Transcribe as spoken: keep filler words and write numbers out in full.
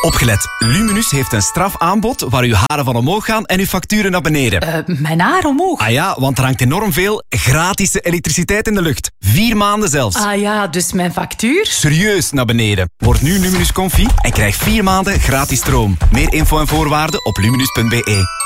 Opgelet. Luminus heeft een strafaanbod waar uw haren van omhoog gaan en uw facturen naar beneden. Uh, mijn haar omhoog? Ah ja, want er hangt enorm veel gratis elektriciteit in de lucht. Vier maanden zelfs. Ah ja, dus mijn factuur? Serieus naar beneden. Word nu Luminus Comfy en krijg vier maanden gratis stroom. Meer info en voorwaarden op luminus punt be.